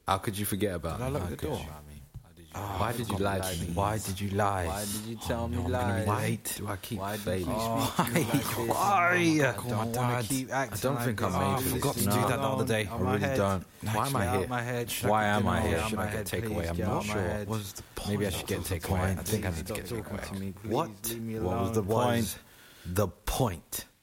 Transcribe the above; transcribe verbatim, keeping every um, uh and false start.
How could you forget about Did I me? lock the door? Why did you lie to me? Why did you lie? Why did you tell me I'm gonna be lies? Why late. do I keep Why did failing? you Oh, speak to me like this? why? Call I my don't dad. want to keep acting. I don't think like I'm this. made Oh, for I this. forgot to do No. that the other day. Out I my really head. don't. Why am I Get out here? my head. Why am I Get here? out Should my I get head, takeaway? please. I'm Get not out my sure. head. What was the point? Maybe I should get Stop takeaway. I talking think I to me. need to get Stop talking to takeaway. me. Please What? leave me What was the alone. point? The point.